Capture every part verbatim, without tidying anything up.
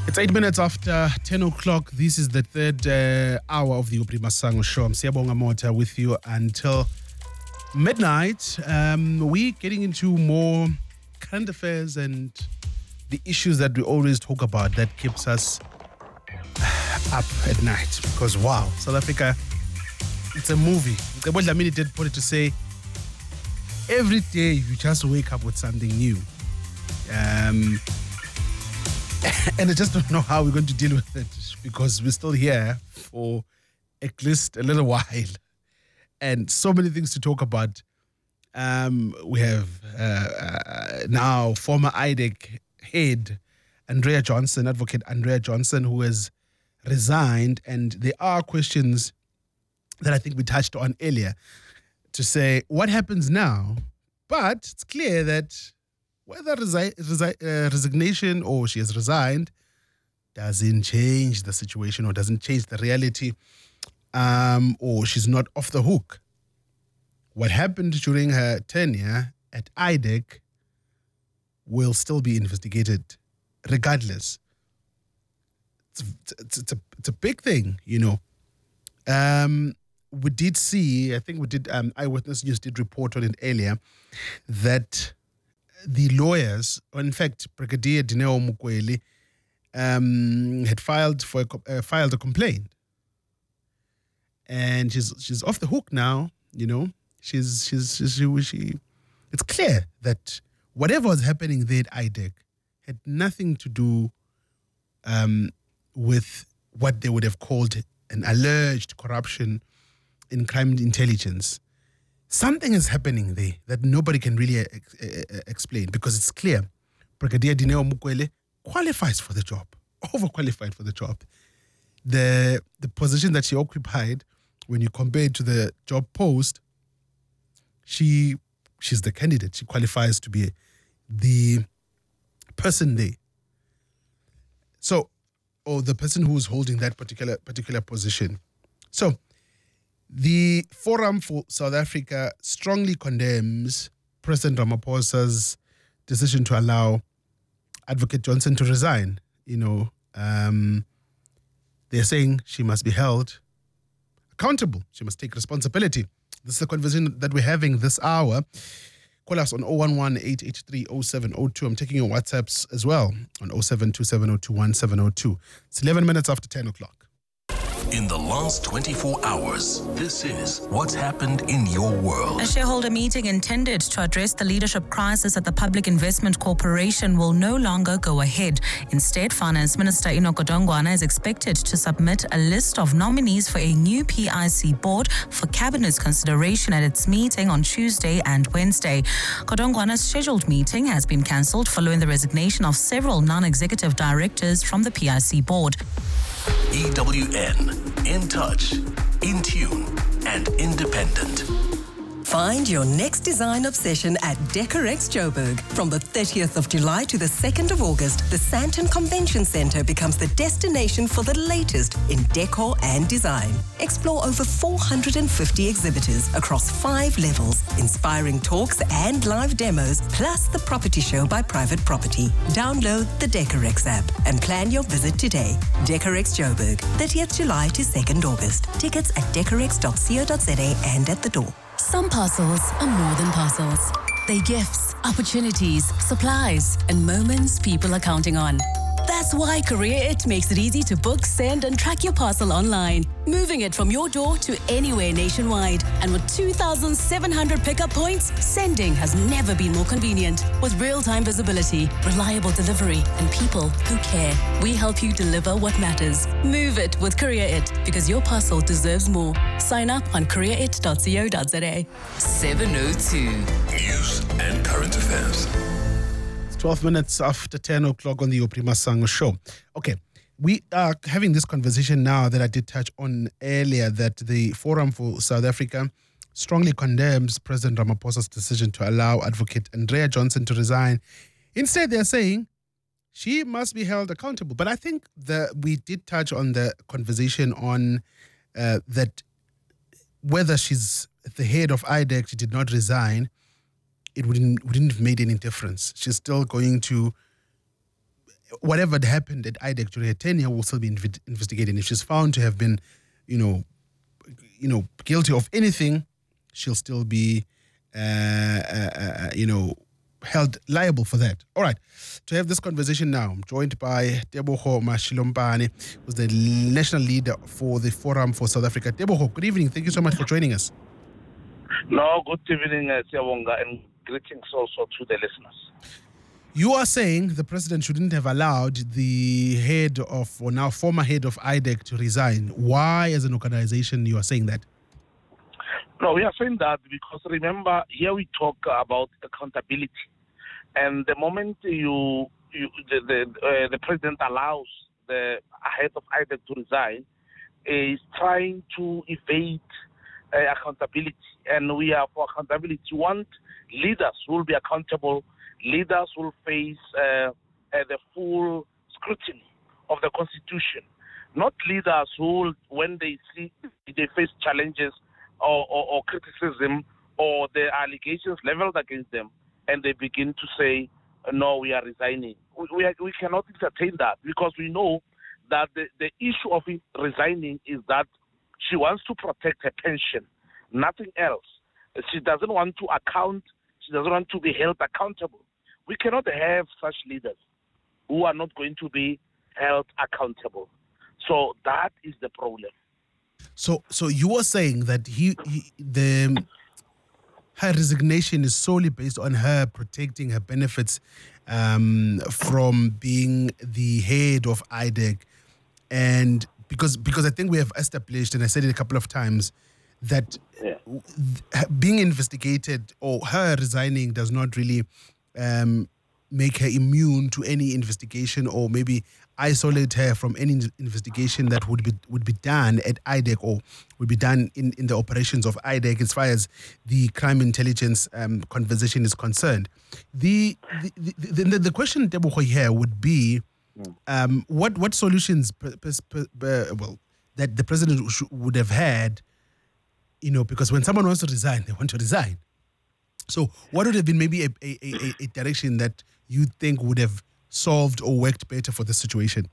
It's eight minutes after ten o'clock. This is the third uh, hour of the Upri Masango show. I'm Siyabonga Mota with you until midnight. Um, we're getting into more current affairs and the issues that we always talk about that keeps us up at night. Because wow, South Africa, it's a movie. What Dlamini did put it to say, every day you just wake up with something new. Um... And I just don't know how we're going to deal with it because we're still here for at least a little while. And so many things to talk about. Um, we have uh, uh, now former I D E C head Andrea Johnson, advocate Andrea Johnson, who has resigned. And there are questions that I think we touched on earlier to say, what happens now? But it's clear that whether resi- resi- uh, resignation or she has resigned doesn't change the situation or doesn't change the reality, um, or she's not off the hook. What happened during her tenure at I D E C will still be investigated regardless. It's, it's, it's, a, it's a big thing, you know. Um, we did see, I think we did, um, Eyewitness News did report on it earlier, that the lawyers, or in fact, Brigadier Dineo Mukweli, um, had filed for a, uh, filed a complaint, and she's she's off the hook now. You know, she's she's, she's she, she. It's clear that whatever was happening there at I D E C had nothing to do um, with what they would have called an alleged corruption in crime intelligence. Something is happening there that nobody can really ex- explain because it's clear Brigadier Dineo Mukweli qualifies for the job, overqualified for the job. The the position that she occupied, when you compare it to the job post, she she's the candidate. She qualifies to be the person there. So, or the person who's holding that particular particular position. So, the Forum for South Africa strongly condemns President Ramaphosa's decision to allow Advocate Johnson to resign. You know, um, they're saying she must be held accountable. She must take responsibility. This is the conversation that we're having this hour. Call us on zero one one, eight eight three, zero seven zero two. I'm taking your WhatsApps as well on zero seven two seven zero two one seven zero two. It's eleven minutes after ten o'clock. In the last twenty-four hours, this is what's happened in your world. A shareholder meeting intended to address the leadership crisis at the Public Investment Corporation will no longer go ahead. Instead, Finance Minister Enoch Godongwana is expected to submit a list of nominees for a new P I C board for Cabinet's consideration at its meeting on Tuesday and Wednesday. Godongwana's scheduled meeting has been cancelled following the resignation of several non-executive directors from the P I C board. E W N, in touch, in tune, and independent. Find your next design obsession at Decorex Joburg. From the thirtieth of July to the second of August, the Sandton Convention Centre becomes the destination for the latest in decor and design. Explore over four hundred fifty exhibitors across five levels, inspiring talks and live demos, plus the property show by Private Property. Download the Decorex app and plan your visit today. Decorex Joburg, thirtieth of July to second of August. Tickets at decorex dot co dot za and at the door. Some parcels are more than parcels. They're gifts, opportunities, supplies, and moments people are counting on. That's why CourierIt makes it easy to book, send, and track your parcel online, moving it from your door to anywhere nationwide. And with two thousand seven hundred pickup points, sending has never been more convenient. With real-time visibility, reliable delivery, and people who care, we help you deliver what matters. Move it with CourierIt, because your parcel deserves more. Sign up on courier it dot co dot za. seven oh two. News and current affairs. twelve minutes after ten o'clock on the Upri Masango show. Okay, we are having this conversation now that I did touch on earlier, that the Forum for South Africa strongly condemns President Ramaphosa's decision to allow Advocate Andrea Johnson to resign. Instead, they're saying she must be held accountable. But I think that we did touch on the conversation on uh, that whether she's at the head of I D E C, she did not resign, it wouldn't wouldn't have made any difference. She's still going to whatever had happened at I D E C during her tenure will still be inv- investigated. If she's found to have been, you know, you know, guilty of anything, she'll still be, uh, uh, uh, you know, held liable for that. All right. To have this conversation now, I'm joined by Teboho Mashilompane, who's the national leader for the Forum for South Africa. Teboho, good evening. Thank you so much for joining us. No, good evening, uh, Siyabonga, and greetings also to the listeners. You are saying the president shouldn't have allowed the head of, or now former head of I D E C to resign. Why, as an organization, you are saying that? No, we are saying that because, remember, here we talk about accountability. And the moment you, you the the, uh, the president allows the head of I D E C to resign, is trying to evade uh, accountability. And we are for accountability. We want leaders who will be accountable, leaders who will face uh, uh, the full scrutiny of the Constitution, not leaders who, when they see they face challenges or, or, or criticism or the allegations leveled against them, and they begin to say, no, we are resigning. We, we, are, we cannot entertain that because we know that the, the issue of resigning is that she wants to protect her pension, nothing else. She doesn't want to account, she doesn't want to be held accountable. We cannot have such leaders who are not going to be held accountable. So that is the problem. So, so you are saying that he, he the her resignation is solely based on her protecting her benefits um, from being the head of I D E C, and because because I think we have established, and I said it a couple of times, that Yeah. being investigated or her resigning does not really um, make her immune to any investigation, or maybe isolate her from any investigation that would be would be done at I D E C or would be done in, in the operations of I D E C as far as the crime intelligence um, conversation is concerned. The the, the, the, the question, Teboho, here would be um, what what solutions per, per, per, well that the president sh- would have had, you know, because when someone wants to resign, they want to resign. So what would have been maybe a, a, a, a direction that you think would have solved or worked better for the situation?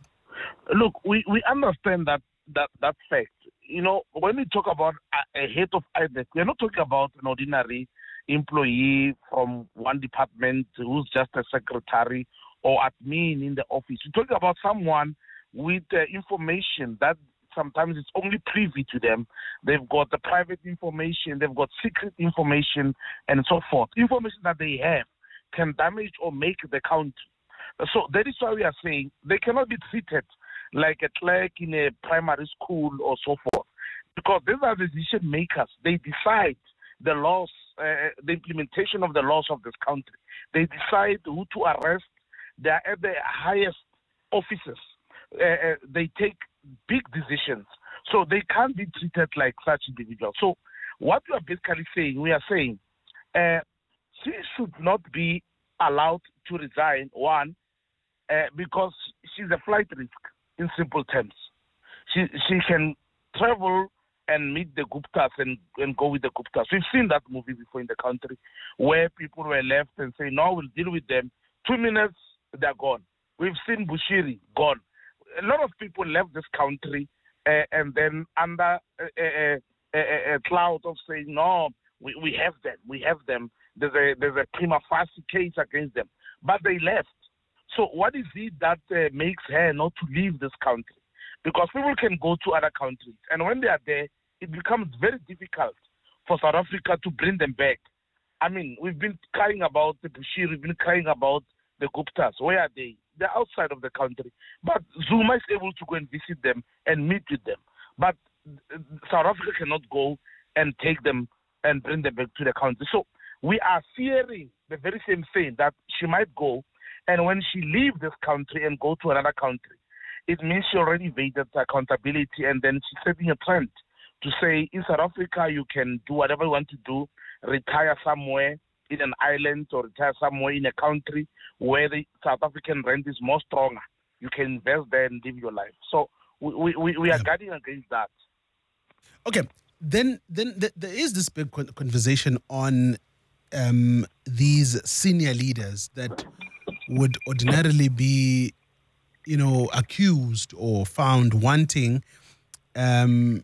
Look, we, we understand that, that, that fact. You know, when we talk about a, a head of I D E C, we're not talking about an ordinary employee from one department who's just a secretary or admin in the office. We're talking about someone with uh, information that sometimes it's only privy to them. They've got the private information, they've got secret information, and so forth. Information that they have can damage or make the country. So that is why we are saying they cannot be treated like a clerk in a primary school or so forth, because these are the decision makers. They decide the laws, uh, the implementation of the laws of this country. They decide who to arrest. They are at the highest offices. Uh, they take big decisions. So they can't be treated like such individuals. So what we are basically saying, we are saying uh, she should not be allowed to resign, one, uh, because she's a flight risk, in simple terms. She she can travel and meet the Guptas and, and go with the Guptas. We've seen that movie before in the country where people were left and say, no, we'll deal with them. Two minutes, they're gone. We've seen Bushiri gone. A lot of people left this country uh, and then under a, a, a, a cloud of saying, no, we, we have them, we have them. There's a, there's a prima facie case against them. But they left. So what is it that uh, makes her not to leave this country? Because people can go to other countries. And when they are there, it becomes very difficult for South Africa to bring them back. I mean, we've been crying about the Bushiri, we've been crying about the Guptas. Where are they? They're outside of the country. But Zuma is able to go and visit them and meet with them. But South Africa cannot go and take them and bring them back to the country. So we are fearing the very same thing, that she might go, and when she leaves this country and go to another country, it means she already evaded accountability, and then she's setting a trend to say, in South Africa, you can do whatever you want to do, retire somewhere in an island or retire somewhere in a country where the South African rent is more stronger. You can invest there and live your life. So we we, we are yeah. guarding against that. Okay, then then th- there is this big conversation on um, these senior leaders that would ordinarily be, you know, accused or found wanting um,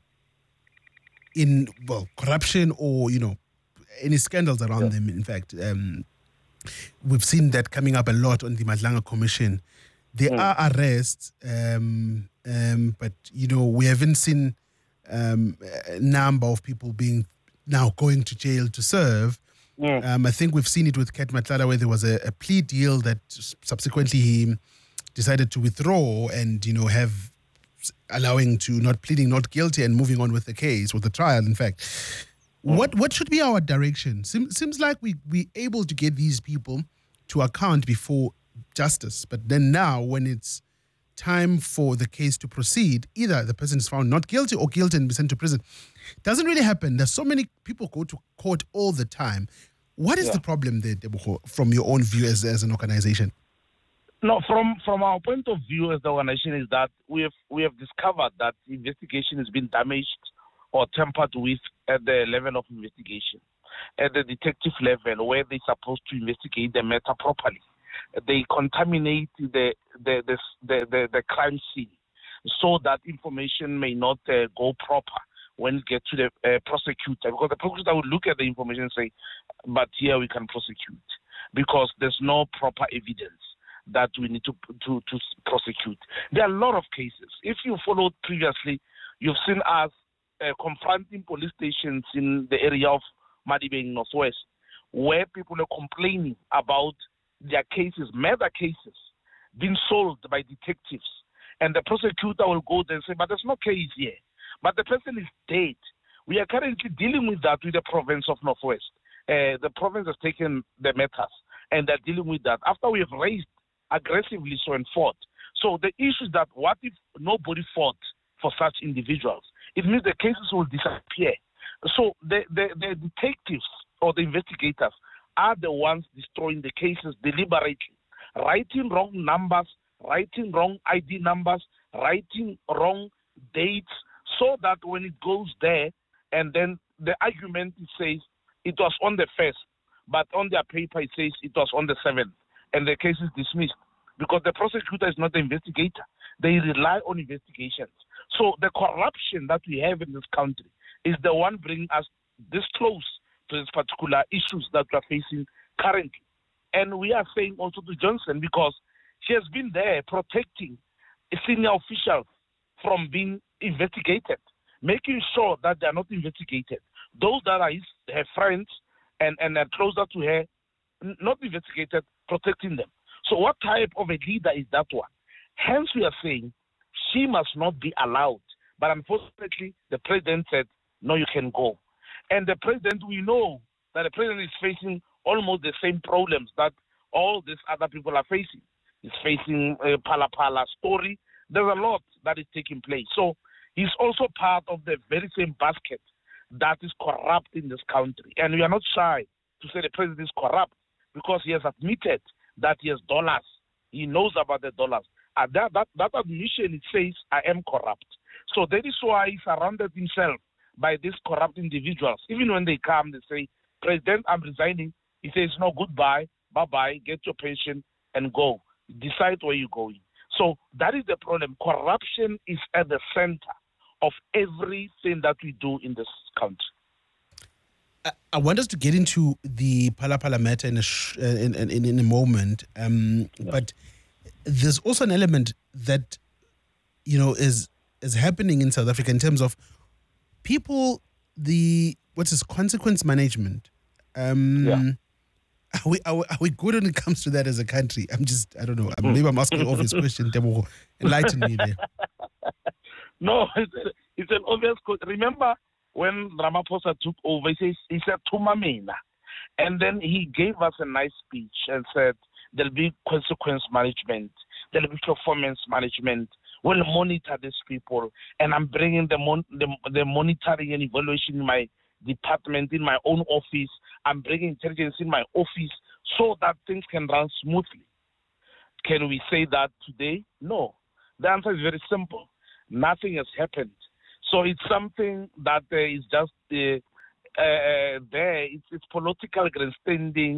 in, well, corruption or, you know, any scandals around yeah. them. In fact, um, we've seen that coming up a lot on the Madlanga Commission. There mm. are arrests, um, um, but, you know, we haven't seen um, a number of people being now going to jail to serve. Mm. Um, I think we've seen it with Ket Matlala, where there was a, a plea deal that subsequently he decided to withdraw and, you know, have allowing to not pleading not guilty and moving on with the case, with the trial, in fact. Mm. What what should be our direction? Seems, seems like we, we're able to get these people to account before justice. But then now, when it's time for the case to proceed, either the person is found not guilty or guilty and be sent to prison. Doesn't really happen. There's so many people go to court all the time. What is yeah. the problem there, Tebogo, from your own view as, as an organization? No, from, from our point of view as the organization is that we have we have discovered that the investigation has been damaged or tampered with at the level of investigation, at the detective level where they're supposed to investigate the matter properly. They contaminate the the the the, the, the crime scene so that information may not uh, go proper when it gets to the uh, prosecutor, because the prosecutor would look at the information and say, but here we can prosecute, because there's no proper evidence that we need to to, to prosecute. There are a lot of cases. If you followed previously, you've seen us uh, confronting police stations in the area of Madibeng Northwest, where people are complaining about their cases, murder cases, being solved by detectives. And the prosecutor will go there and say, but there's no case here. But the person is dead. We are currently dealing with that with the province of Northwest. Uh, the province has taken the matters, and they're dealing with that after we have raised aggressively so and fought. So the issue is that what if nobody fought for such individuals? It means the cases will disappear. So the, the, the detectives or the investigators are the ones destroying the cases deliberately, writing wrong numbers, writing wrong I D numbers, writing wrong dates, so that when it goes there, and then the argument it says it was on the first, but on their paper it says it was on the seventh, and the case is dismissed because the prosecutor is not the investigator. They rely on investigations. So the corruption that we have in this country is the one bringing us this close to these particular issues that we are facing currently. And we are saying also to Johnson, because she has been there protecting senior officials from being investigated, making sure that they are not investigated. Those that are his, her friends and, and are closer to her, not investigated, protecting them. So what type of a leader is that one? Hence we are saying she must not be allowed. But unfortunately, the president said, no, you can go. And the president, we know that the president is facing almost the same problems that all these other people are facing. He's facing a Phala Phala story. There's a lot that is taking place. So he's also part of the very same basket that is corrupt in this country. And we are not shy to say the president is corrupt because he has admitted that he has dollars. He knows about the dollars. And that, that, that admission, it says, I am corrupt. So that is why he surrounded himself by these corrupt individuals. Even when they come, they say, President, I'm resigning. He says, no, goodbye, bye-bye, get your pension and go. Decide where you're going. So that is the problem. Corruption is at the center of everything that we do in this country. I, I want us to get into the Phala Phala matter in a, sh- in, in, in a moment. Um, yeah. But there's also an element that, you know, is is happening in South Africa in terms of people, the, what's this, consequence management. Um, yeah. Are we, are, we, are we good when it comes to that as a country? I'm just, I don't know. Maybe I'm asking an obvious question. Tebogo, enlighten me there. No, it's, it's an obvious question. Remember when Ramaphosa took over, he, says, he said, Tumamena. And then he gave us a nice speech and said, there'll be consequence management. There'll be performance management. We'll monitor these people. And I'm bringing the, mon- the, the monitoring and evaluation in my department, in my own office. I'm bringing intelligence in my office so that things can run smoothly. Can we say that today? No. The answer is very simple. Nothing has happened. So it's something that uh, is just uh, uh, there. It's, it's political grandstanding,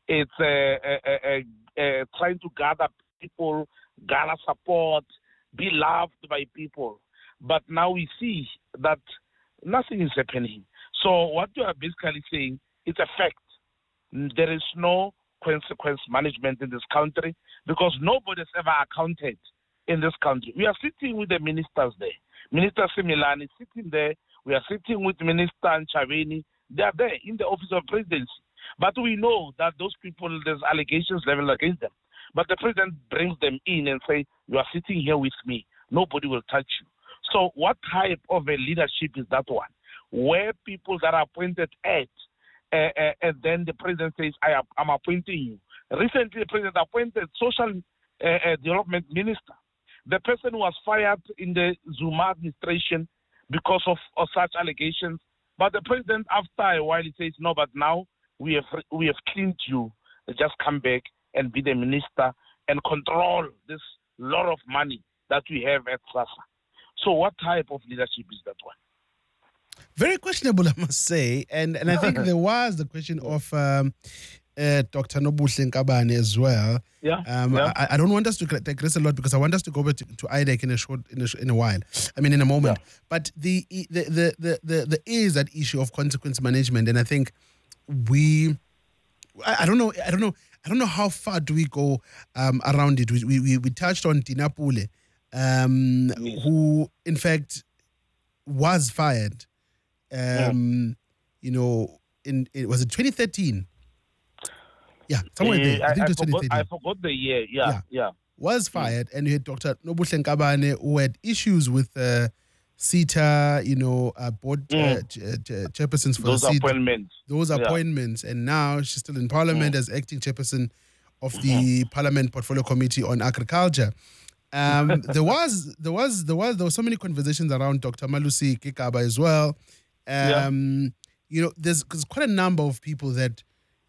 It's uh, uh, uh, uh, trying to gather people, gather support, be loved by people. But now we see that nothing is happening. So what you are basically saying, it's a fact. There is no consequence management in this country because nobody has ever accounted in this country. We are sitting with the ministers there. Minister Similani is sitting there. We are sitting with Minister Nchaveni. They are there in the office of presidency. But we know that those people, there's allegations leveled against them. But the president brings them in and say, you are sitting here with me. Nobody will touch you. So what type of a leadership is that one? Where people that are appointed at, uh, uh, and then the president says, I am, I'm appointing you. Recently, the president appointed social uh, uh, development minister. The person was fired in the Zuma administration because of, of such allegations. But the president, after a while, he says, no, but now we have we have cleaned you. Just come back and be the minister and control this lot of money that we have at SASSA. So what type of leadership is that one? Very questionable, I must say. And and I think there was the question of um, uh, Doctor Nobuhle Nkabane as well. Yeah. Um, yeah. I, I don't want us to digress a lot because I want us to go back to, to I D E C in a short, in a, in a while. I mean, in a moment. Yeah. But the the, the the the the is that issue of consequence management, and I think we, I, I don't know, I don't know, I don't know how far do we go um, around it. We we we touched on Tina Pule, um, yes. who in fact was fired. Um, yeah. You know, in it was it twenty thirteen. Yeah, somewhere uh, there. I think I, it was I, forgot, twenty thirteen. I forgot the year. Yeah, yeah. yeah. Was fired, and you had Doctor Nobuhle Nkabane who had issues with uh, CETA, you know, uh, board mm. uh, ch- ch- chairpersons for those the CETA, appointments. those yeah. appointments, and now she's still in Parliament mm. as acting chairperson of the mm. Parliament Portfolio Committee on Agriculture. Um, there was, there was, there was, there were so many conversations around Doctor Malusi Gigaba as well. Um, yeah. You know, there's, there's quite a number of people that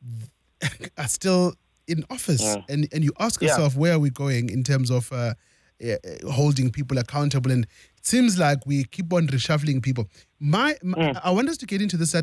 are still in office, yeah. and and you ask yourself, yeah. where are we going in terms of uh, uh, holding people accountable? And it seems like we keep on reshuffling people. My, my mm. I want us to get into this. That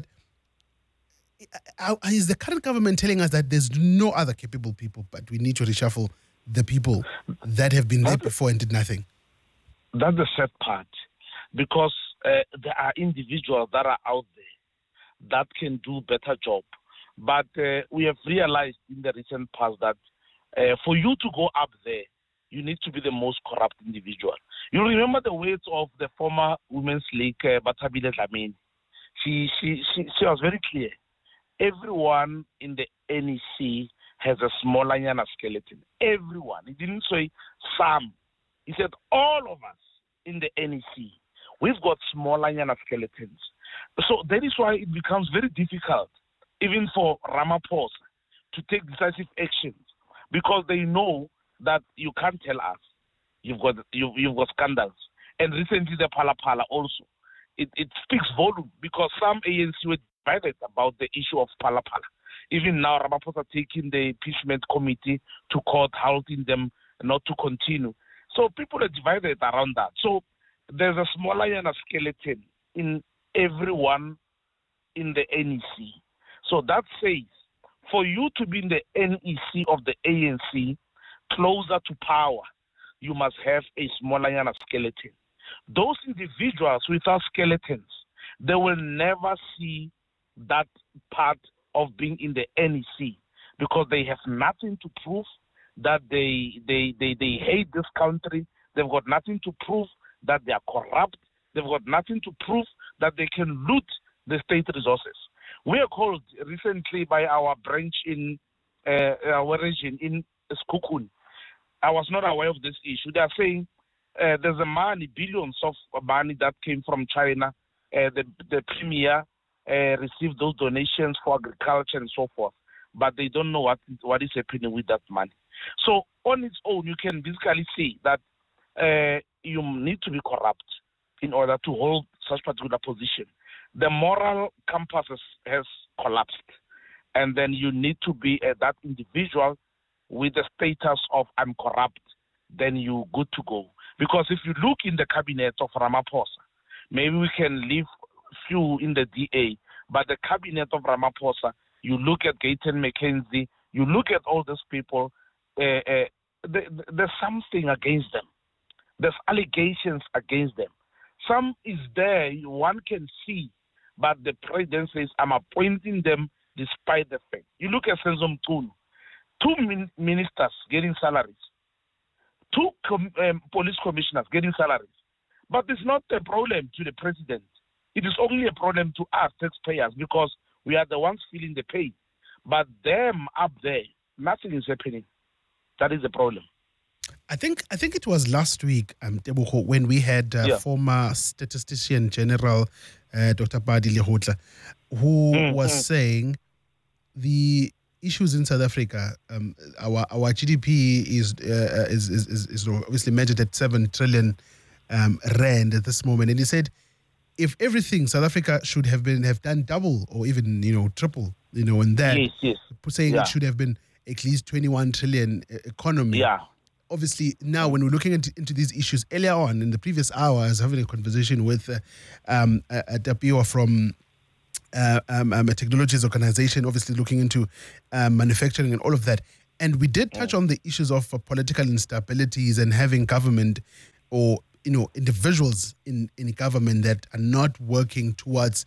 uh, is the current government telling us that there's no other capable people, but we need to reshuffle the people that have been there before and did nothing. That's the sad part, because uh, there are individuals that are out there that can do better job. But uh, we have realized in the recent past that uh, for you to go up there, you need to be the most corrupt individual. You remember the words of the former Women's League, uh, Bathabile Dlamini. She, she, she, she was very clear. Everyone in the N E C has a smaller yana skeleton. Everyone. He didn't say some. He said all of us in the N E C, we've got smaller yana skeletons. So that is why it becomes very difficult, even for Ramaphosa, to take decisive actions, because they know that you can't tell us. You've got you, you've got scandals. And recently the Phala Phala also. It, it speaks volume, because some A N C were divided about the issue of Phala Phala. Even now, Ramaphosa taking the impeachment committee to court, halting them not to continue. So people are divided around that. So there's a smaller yana skeleton in everyone in the N E C. So that says, for you to be in the N E C of the A N C, closer to power, you must have a smaller yana skeleton. Those individuals without skeletons, they will never see that part of being in the N E C, because they have nothing to prove that they, they, they, they hate this country. They've got nothing to prove that they are corrupt. They've got nothing to prove that they can loot the state resources. We are called recently by our branch in uh, our region in Sekhukhune. I was not aware of this issue. They are saying uh, there's a money, billions of money that came from China. Uh, the, the premier uh, received those donations for agriculture and so forth, but they don't know what what is happening with that money. So on its own, you can basically say that uh, you need to be corrupt in order to hold such particular position. The moral compass has, has collapsed, and then you need to be uh, that individual with the status of I'm corrupt, then you good to go. Because if you look in the cabinet of Ramaphosa, maybe we can leave few in the D A, but the cabinet of Ramaphosa, you look at Gayton McKenzie, You look at all these people, uh, uh, th- th- there's something against them. There's allegations against them. Some is there, one can see, but the president says, I'm appointing them despite the fact. You look at Senzo Mchunu, two min- ministers getting salaries, two com- um, police commissioners getting salaries. But it's not a problem to the president. It is only a problem to us taxpayers because we are the ones feeling the pain. But them up there, nothing is happening. That is the problem. I think I think it was last week, um, Tebogo, when we had uh, Yeah. former statistician general uh, Doctor Padi Lehotla, who Mm, was mm. saying the issues in South Africa. Um, our our G D P is uh, is, is is is obviously measured at seven trillion um, rand at this moment, and he said, if everything, South Africa should have been have done double or even you know triple, you know, in that, Yes, yes. saying Yeah. it should have been at least twenty-one trillion uh, economy. Yeah. Obviously, now when we're looking into, into these issues, earlier on in the previous hour, I was having a conversation with uh, um, a, a Tapiwa from uh, um, um, a technologies organization, obviously looking into um, manufacturing and all of that. And we did touch on the issues of uh, political instabilities and having government or you know individuals in, in government that are not working towards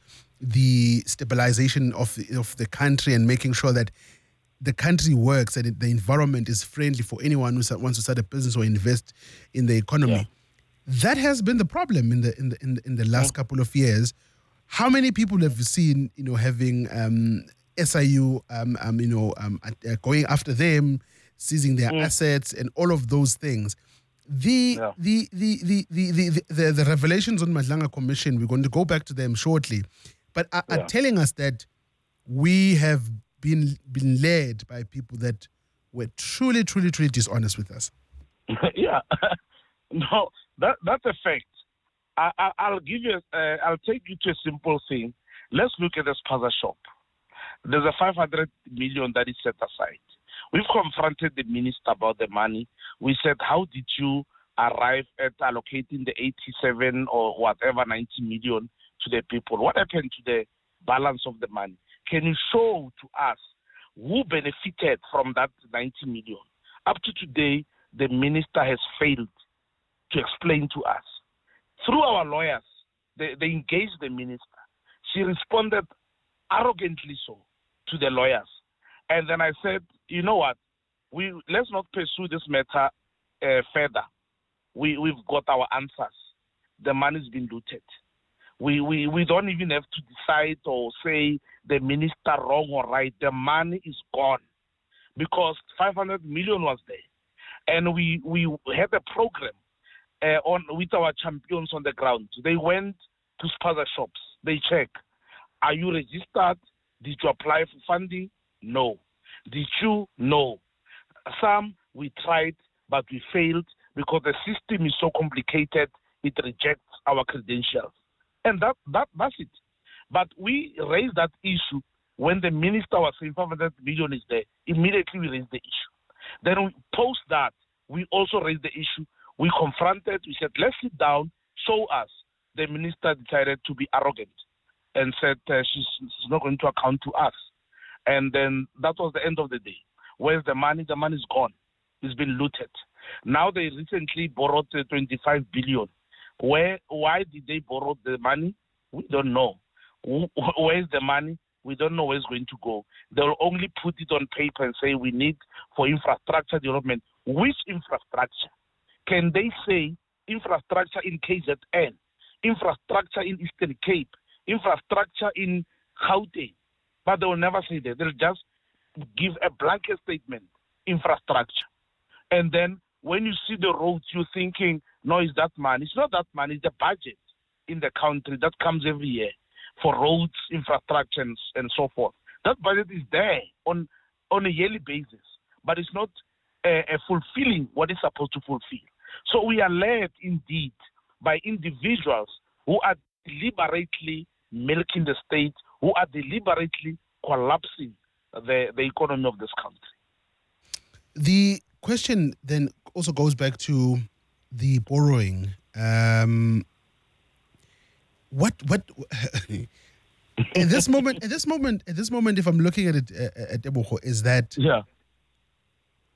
the stabilization of the, of the country and making sure that the country works and it, the environment is friendly for anyone who wants to start a business or invest in the economy. Yeah. That has been the problem in the in the in the, in the last couple of years. How many people have you seen, you know, having um, S I U, um, um, you know, um, uh, going after them, seizing their Mm. assets, and all of those things? The, Yeah. the, the, the, the, the, the, the revelations on Madlanga Commission, we're going to go back to them shortly, but are, are Yeah. telling us that we have been been led by people that were truly, truly, truly dishonest with us. Yeah. No, that that's a fact. I, I, I'll give you. A, uh, I'll take you to a simple thing. Let's look at the spaza shop. There's a five hundred million that is set aside. We've confronted the minister about the money. We said, how did you arrive at allocating the eighty-seven or whatever ninety million to the people? What happened to the balance of the money? Can you show to us who benefited from that ninety million? Up to today, the minister has failed to explain to us. Through our lawyers, they, they engaged the minister. She responded arrogantly so to the lawyers. And then I said, you know what? We let's not pursue this matter uh, further. We, we've got our answers. The money's been looted. We, we, we don't even have to decide or say the minister wrong or right. The money is gone because five hundred million was there. And we, we had a program uh, on with our champions on the ground. They went to spaza shops. They check. Are you registered? Did you apply for funding? No. Did you? No. Some we tried, but we failed because the system is so complicated, it rejects our credentials. And that, that that's it. But we raised that issue when the minister was saying five hundred million is there. Immediately we raised the issue. Then we, post that, we also raised the issue. We confronted, we said, let's sit down, show us. The minister decided to be arrogant and said uh, she's, she's not going to account to us. And then that was the end of the day. Where's the money? The money is gone. It's been looted. Now they recently borrowed uh, twenty-five billion. Where? Why did they borrow the money? We don't know. Where's the money? We don't know where it's going to go. They'll only put it on paper and say we need for infrastructure development. Which infrastructure? Can they say infrastructure in K Z N, infrastructure in Eastern Cape, infrastructure in Gauteng? But they will never say that. They'll just give a blanket statement, infrastructure. And then when you see the roads, you're thinking, no, it's that money. It's not that money. It's the budget in the country that comes every year for roads, infrastructure, and, and so forth. That budget is there on, on a yearly basis, but it's not uh, uh, fulfilling what it's supposed to fulfill. So we are led indeed by individuals who are deliberately milking the state, who are deliberately collapsing the, the economy of this country. The question then also goes back to the borrowing. Um, what what at this moment at this moment at this moment, if I'm looking at it uh, at Tebogo, is that Yeah.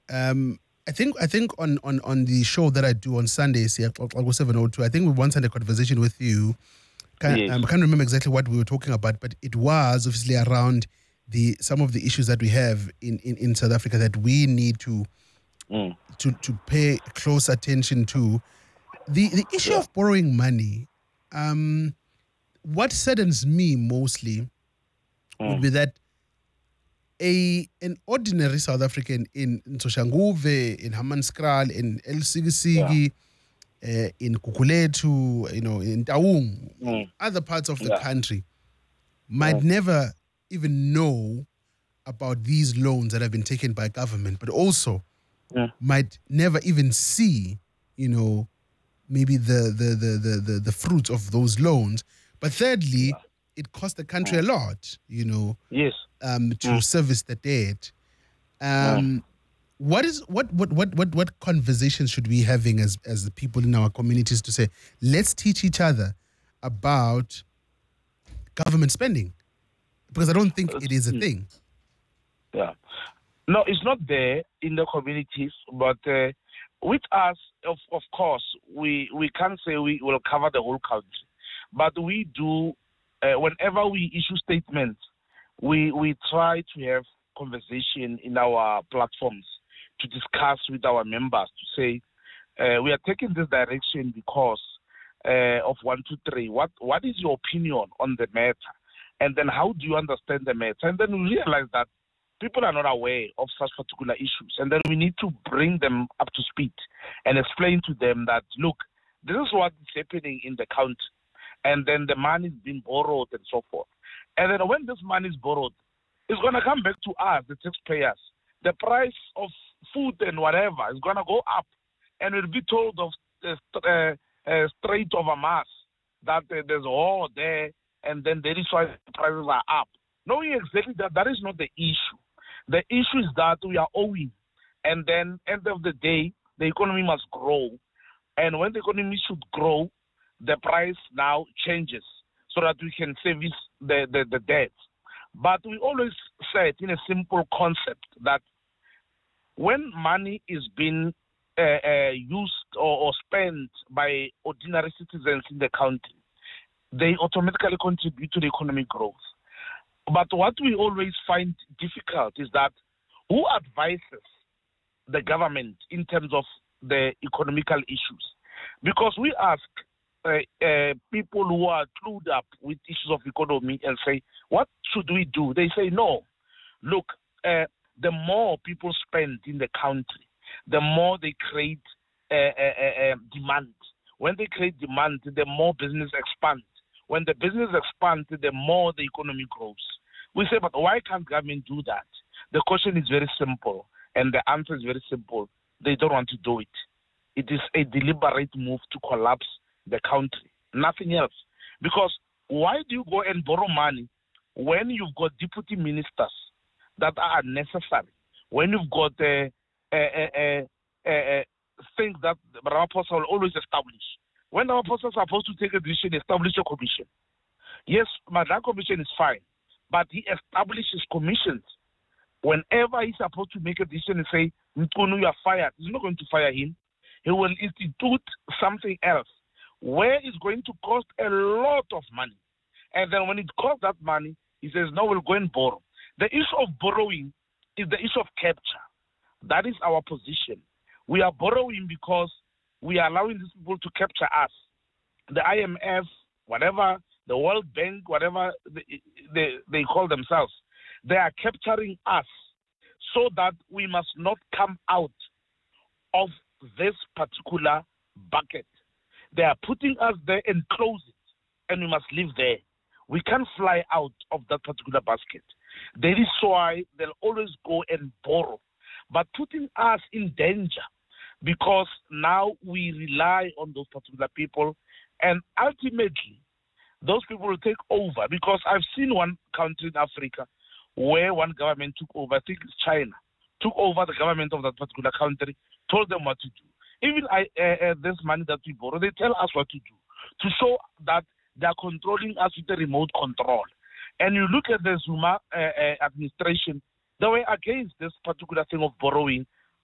Um, I think I think on, on, on the show that I do on Sundays here, seven oh two, I think we once had a conversation with you. Can't, Yes. um, I can't remember exactly what we were talking about, but it was obviously around the some of the issues that we have in, in, in South Africa that we need to Mm. to to pay close attention to. The the issue Yeah. of borrowing money, um, what saddens me mostly would Mm. be that a an ordinary South African in, in Soshanguve, in Hammanskraal, in El Sigisigi, uh, in Kukuletu, you know, in Taung, Mm. other parts of the Yeah. country, might Mm. never even know about these loans that have been taken by government, but also Mm. might never even see, you know, maybe the the the the the, the fruits of those loans. But thirdly, it cost the country a lot, you know, Yes. um, to Mm. service the debt. Um, what is what what what what what conversations should we be having as as the people in our communities to say, let's teach each other about government spending? Because I don't think it is a thing. Yeah. No, it's not there in the communities, but uh, with us, of, of course, we, we can't say we will cover the whole country. But we do, uh, whenever we issue statements, we, we try to have conversation in our platforms to discuss with our members to say, uh, we are taking this direction because uh, of one, two, three. What, what is your opinion on the matter? And then how do you understand the matter? And then we realize that people are not aware of such particular issues. And then we need to bring them up to speed and explain to them that, look, this is what is happening in the country. And then the money is being borrowed and so forth. And then when this money is borrowed, it's going to come back to us, the taxpayers. The price of food and whatever is going to go up. And we'll be told of the uh, uh, Strait of Hamas that uh, there's a war there, and then that is why the prices are up. Knowing exactly that that is not the issue. The issue is that we are owing, and then end of the day, the economy must grow. And when the economy should grow, the price now changes so that we can service the, the, the debt. But we always said in a simple concept that when money is being uh, uh, used or, or spent by ordinary citizens in the country, they automatically contribute to the economic growth. But what we always find difficult is that who advises the government in terms of the economical issues? Because we ask uh, uh, people who are clued up with issues of economy and say, what should we do? They say, no, look, uh, the more people spend in the country, the more they create uh, uh, uh, demand. When they create demand, the more business expands. When the business expands, the more the economy grows. We say, but why can't government do that? The question is very simple, and the answer is very simple. They don't want to do it. It is a deliberate move to collapse the country, nothing else. Because why do you go and borrow money when you've got deputy ministers that are unnecessary, when you've got uh, uh, uh, uh, uh, things that Ramaphosa will always establish? When Ramaphosa is supposed to take a decision, establish a commission. Yes, Madam Commission is fine, but he establishes commissions. Whenever he's supposed to make a decision and say, Nkunu, you are fired, he's not going to fire him. He will institute something else where it's going to cost a lot of money. And then when it costs that money, he says, no, we'll go and borrow. The issue of borrowing is the issue of capture. That is our position. We are borrowing because we are allowing these people to capture us. The I M F, whatever, the World Bank, whatever they, they, they call themselves, they are capturing us so that we must not come out of this particular bucket. They are putting us there and close it, and we must live there. We can't fly out of that particular basket. That is why they'll always go and borrow, but putting us in danger because now we rely on those particular people, and ultimately those people will take over. Because I've seen one country in Africa where one government took over, I think it's China, took over the government of that particular country, told them what to do. Even I, uh, uh, this money that we borrow, they tell us what to do, to show that they are controlling us with a remote control. And you look at the Zuma uh, uh, administration, they were against this particular thing of borrowing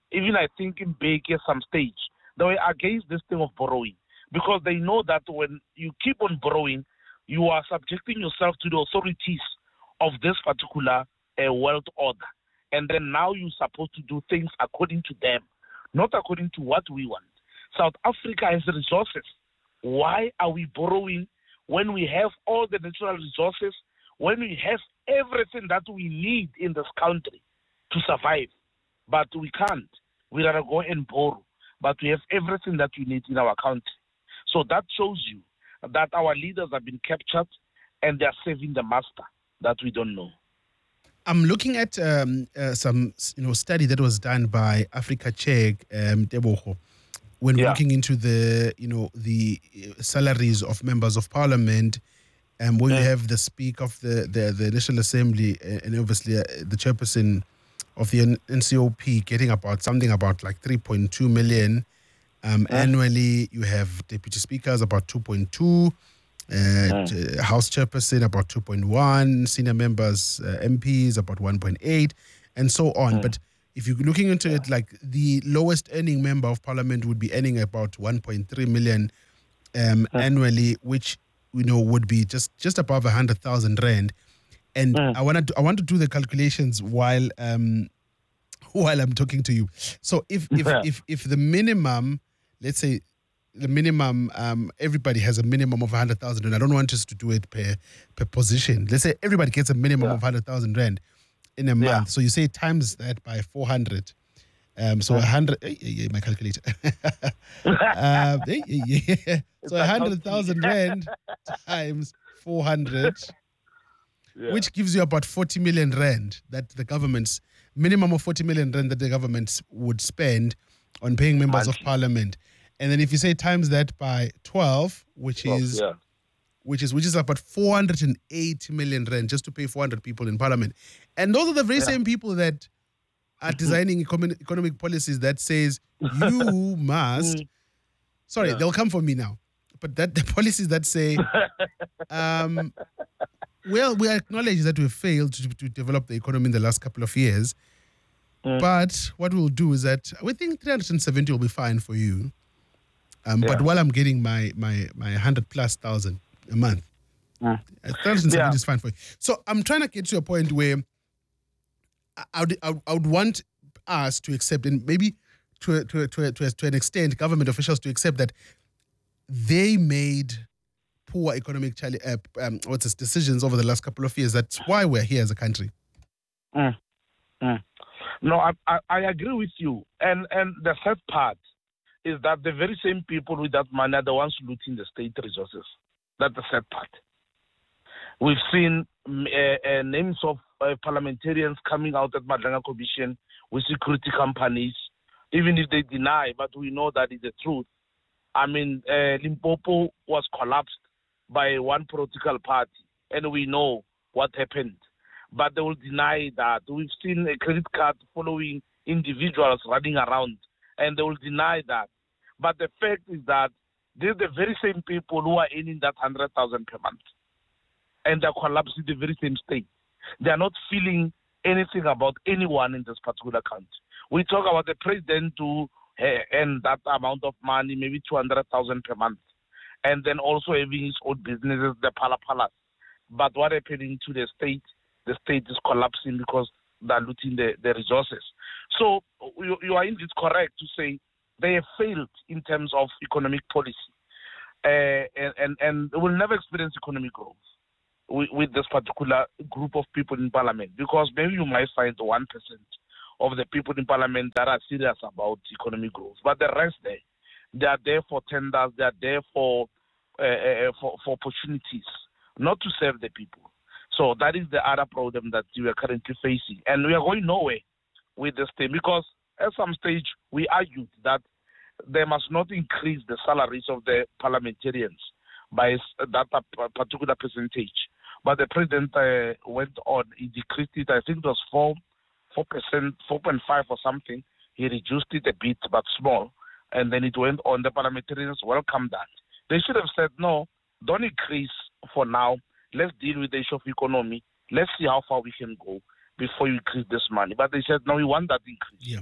even I think in Beki at some stage, they were against this thing of borrowing because they know that when you keep on borrowing, you are subjecting yourself to the authorities of this particular uh, world order. And then now you're supposed to do things according to them, not according to what we want. South Africa has resources. Why are we borrowing when we have all the natural resources, when we have everything that we need in this country to survive? But we can't. We rather go and borrow. But we have everything that we need in our country. So that shows you that our leaders have been captured and they are saving the master that we don't know. I'm looking at um, uh, some you know study that was done by Africa Check, um, Tebogo, when Yeah. looking into the you know the salaries of members of parliament, and um, when you have the speaker of the, the, the National Assembly uh, and obviously uh, the chairperson of the N C O P getting about something about like three point two million um, annually. You have deputy speakers about two point two. Uh, uh, House chairperson about two point one, senior members, uh, M Ps about one point eight, and so on. Mm. But if you're looking into it, like the lowest earning member of parliament would be earning about one point three million um, mm. annually, which you know would be just just above a hundred thousand rand. And mm. I want to I want to do the calculations while um while I'm talking to you. So if if yeah. if if the minimum, let's say. The minimum, um, everybody has a minimum of one hundred thousand rand. I don't want us to do it per per position. Let's say everybody gets a minimum yeah. of one hundred thousand rand in a month. Yeah. So you say times that by four hundred. Um, so yeah. one hundred, hey, hey, hey, my calculator. um, hey, hey, hey. So one hundred thousand rand times four hundred, yeah. which gives you about forty million rand that the government's, minimum of forty million rand that the government would spend on paying members Monthly. of parliament. And then if you say times that by twelve, which twelve, is yeah. which is which is about four hundred eighty million rand just to pay four hundred people in parliament. And those are the very yeah. same people that are designing econ- economic policies that says you must sorry, yeah. they'll come for me now. But that the policies that say um well, we acknowledge that we've failed to, to develop the economy in the last couple of years. Mm. But what we'll do is that we think three hundred seventy will be fine for you. Um, yeah. But while I'm getting my my my hundred plus thousand a month, mm. three hundred seventy yeah. is fine for you. So I'm trying to get to a point where I would I would, I would want us to accept, and maybe to a, to a, to a, to, a, to an extent, government officials to accept that they made poor economic chali- uh, um, what's this, decisions over the last couple of years. That's why we're here as a country. Mm. Mm. No, I, I I agree with you, and and the third part is that the very same people with that money are the ones looting the state resources. That's the sad part. We've seen uh, uh, names of uh, parliamentarians coming out at Madlanga Commission with security companies, even if they deny, but we know that is the truth. I mean, uh, Limpopo was collapsed by one political party, and we know what happened. But they will deny that. We've seen a credit card following individuals running around, and they will deny that. But the fact is that they're the very same people who are earning that one hundred thousand per month, and they're collapsing the very same state. They are not feeling anything about anyone in this particular country. We talk about the president to earn that amount of money, maybe two hundred thousand per month, and then also having his own businesses, the Pala Palas. But what happening to the state? The state is collapsing because they're looting the, the resources. So you, you are indeed correct to say they have failed in terms of economic policy, uh, and, and, and will never experience economic growth with, with this particular group of people in parliament, because maybe you might find one percent of the people in parliament that are serious about economic growth, but the rest there, they are there for tenders, they are there for, uh, uh, for, for opportunities, not to serve the people. So that is the other problem that we are currently facing. And we are going nowhere with this thing, because at some stage we argued that they must not increase the salaries of the parliamentarians by that particular percentage. But the president uh, went on, he decreased it, I think it was four, four percent, four point five or something. He reduced it a bit, but small. And then it went on. The parliamentarians welcomed that. They should have said, no, don't increase for now. Let's deal with the issue of economy. Let's see how far we can go before you increase this money. But they said, no, we want that increase. Yeah.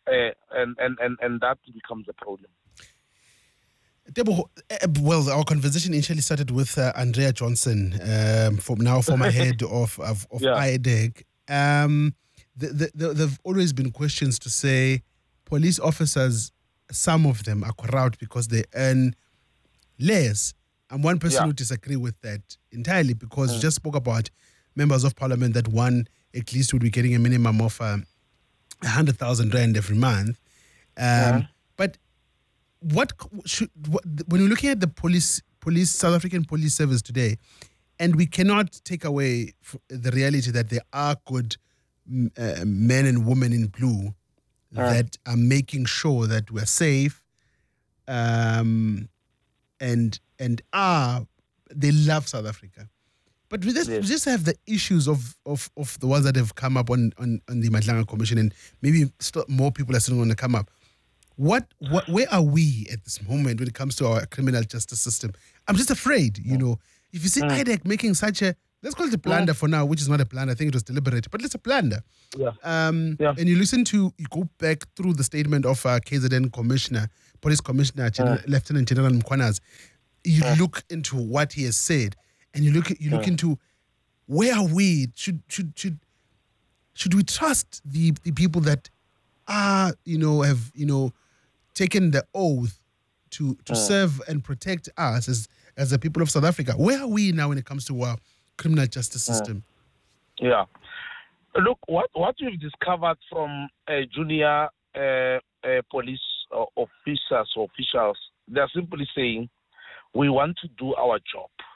uh, and, and, and, and that becomes a problem. Debo, uh, well, our conversation initially started with uh, Andrea Johnson, um, from now former head of of, of Yeah. I D E C. Um, the, the, the, there've always been questions to say police officers, some of them are corrupt because they earn less. And one person Yeah. would disagree with that entirely because Mm. you just spoke about members of parliament that one at least would be getting a minimum of um, one hundred thousand rand every month. Um, Yeah. But what should what, when you're looking at the police, police South African police service today, and we cannot take away f- the reality that there are good mm, uh, men and women in blue that are making sure that we're safe, um, and and are they love South Africa. But we just, Yes. we just have the issues of, of, of the ones that have come up on, on, on the Madlanga Commission, and maybe still more people are still going to come up. What, what, where are we at this moment when it comes to our criminal justice system? I'm just afraid, you know, if you see I D E C making such a, let's call it a blunder for now, which is not a blunder, I think it was deliberate, but it's a blunder. Yeah. Um, Yeah. And you listen to, you go back through the statement of uh, K Z N Commissioner, Police Commissioner, General, Lieutenant General Mkwanas. You look into what he has said, and you look you look into where are we? Should should should should we trust the, the people that are, you know, have, you know, taken the oath to to serve and protect us as as the people of South Africa? Where are we now when it comes to our criminal justice system? Yeah. Look, what, what we've discovered from uh, junior uh, uh, police uh, officers or officials, they're simply saying, we want to do our job.